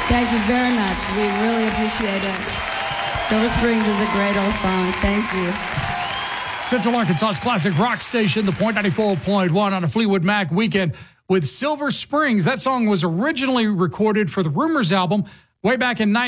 Thank you very much. We really appreciate it. Silver Springs is a great old song. Thank you. Central Arkansas's classic rock station, The Point 94.1 on a Fleetwood Mac weekend with Silver Springs. That song was originally recorded for the Rumors album way back in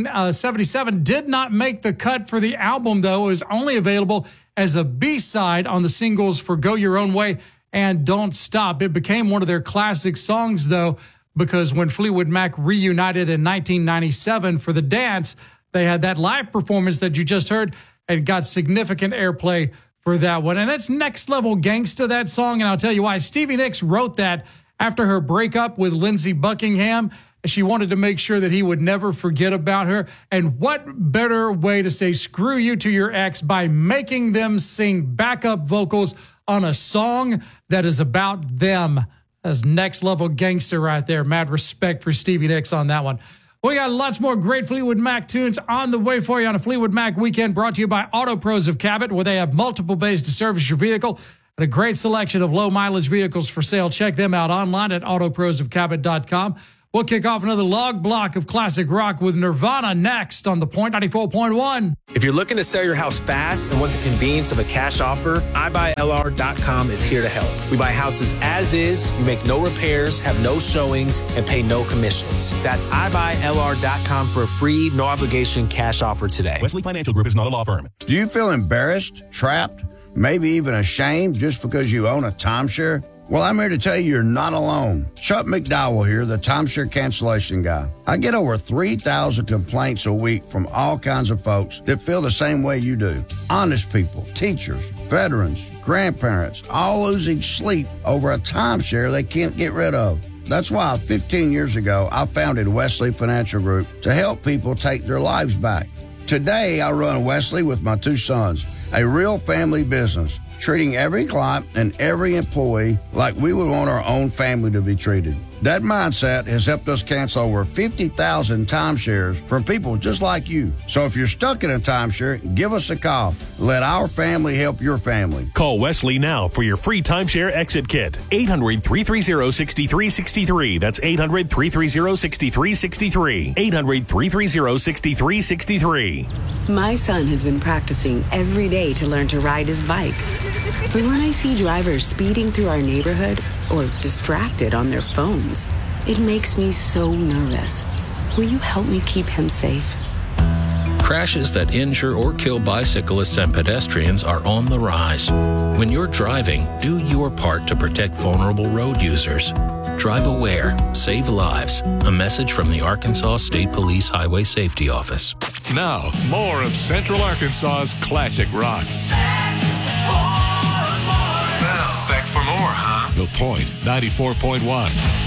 1977. Did not make the cut for the album, though. It was only available as a B-side on the singles for Go Your Own Way and Don't Stop. It became one of their classic songs, though, because when Fleetwood Mac reunited in 1997 for The Dance, they had that live performance that you just heard and got significant airplay for that one. And that's Next Level Gangsta, that song. And I'll tell you why. Stevie Nicks wrote that after her breakup with Lindsey Buckingham. She wanted to make sure that he would never forget about her. And what better way to say screw you to your ex by making them sing backup vocals on a song that is about them. That's Next Level Gangsta right there. Mad respect for Stevie Nicks on that one. We got lots more great Fleetwood Mac tunes on the way for you on a Fleetwood Mac weekend, brought to you by Auto Pros of Cabot, where they have multiple bays to service your vehicle and a great selection of low-mileage vehicles for sale. Check them out online at autoprosofcabot.com. We'll kick off another log block of classic rock with Nirvana next on The Point 94.1. If you're looking to sell your house fast and want the convenience of a cash offer, iBuyLR.com is here to help. We buy houses as is, you make no repairs, have no showings, and pay no commissions. That's iBuyLR.com for a free, no-obligation cash offer today. Wesley Financial Group is not a law firm. Do you feel embarrassed, trapped, maybe even ashamed just because you own a timeshare? Well, I'm here to tell you you're not alone. Chuck McDowell here, the timeshare cancellation guy. I get over 3,000 complaints a week from all kinds of folks that feel the same way you do. Honest people, teachers, veterans, grandparents, all losing sleep over a timeshare they can't get rid of. That's why 15 years ago, I founded Wesley Financial Group to help people take their lives back. Today, I run Wesley with my two sons, a real family business, treating every client and every employee like we would want our own family to be treated. That mindset has helped us cancel over 50,000 timeshares from people just like you. So if you're stuck in a timeshare, give us a call. Let our family help your family. Call Wesley now for your free timeshare exit kit. 800-330-6363. That's 800-330-6363. 800-330-6363. My son has been practicing every day to learn to ride his bike. But when I see drivers speeding through our neighborhood or distracted on their phones, it makes me so nervous. Will you help me keep him safe? Crashes that injure or kill bicyclists and pedestrians are on the rise. When you're driving, do your part to protect vulnerable road users. Drive aware, save lives. A message from the Arkansas State Police Highway Safety Office. Now, more of Central Arkansas's classic rock. Well, back for more, huh? The Point 94.1.